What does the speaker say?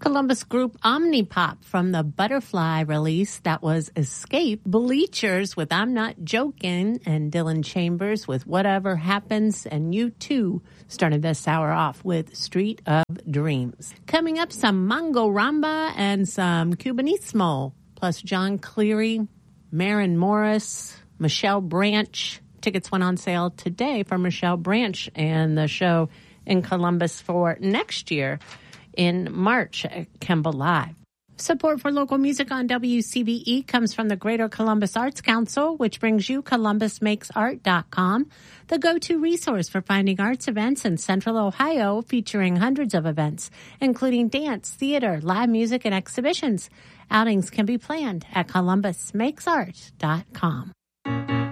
Columbus group Omnipop from the Butterfly release that was Escape. Bleachers with I'm Not Joking and Dylan Chambers with Whatever Happens. And U2 started this hour off with Street of Dreams. Coming up, some Mongo Ramba and some Cubanismo, plus John Cleary, Maren Morris, Michelle Branch. Tickets went on sale today for Michelle Branch and the show in Columbus for next year in March at Kemba Live. Support for local music on WCBE comes from the Greater Columbus Arts Council, which brings you columbusmakesart.com, the go-to resource for finding arts events in Central Ohio, featuring hundreds of events, including dance, theater, live music, and exhibitions. Outings can be planned at columbusmakesart.com.